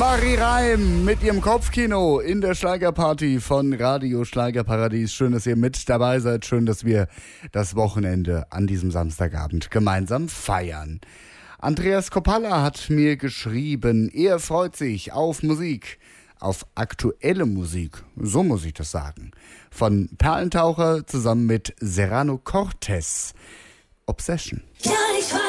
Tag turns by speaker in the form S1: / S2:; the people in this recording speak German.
S1: Shari Reim mit ihrem Kopfkino in der Schlagerparty von Radio Schlagerparadies. Schön, dass ihr mit dabei seid. Schön, dass wir das Wochenende an diesem Samstagabend gemeinsam feiern. Andreas Kopalla hat mir geschrieben, er freut sich auf Musik, auf aktuelle Musik, so muss ich das sagen. Von Perlentaucher zusammen mit Serrano Cortez. Obsession.
S2: Ja, ich weiß.